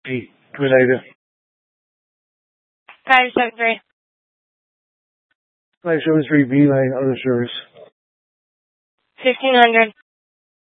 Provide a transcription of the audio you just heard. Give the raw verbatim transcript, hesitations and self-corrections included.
Hey, give me an idea. Five seven three. five seven three B, my other service. Fifteen hundred.